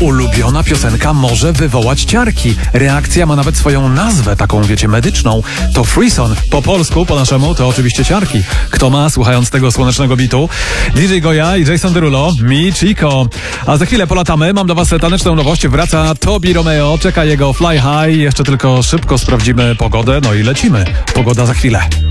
Ulubiona piosenka może wywołać ciarki. Reakcja ma nawet swoją nazwę, taką wiecie, medyczną. To frisson. Po polsku, po naszemu, to oczywiście ciarki. Kto ma, słuchając tego słonecznego bitu? DJ Goja i Jason Derulo, Mi Chico. A za chwilę polatamy. Mam dla was taneczną nowość. Wraca Tobi Romeo, czeka jego Fly High. Jeszcze tylko szybko sprawdzimy pogodę, no i lecimy. Pogoda za chwilę.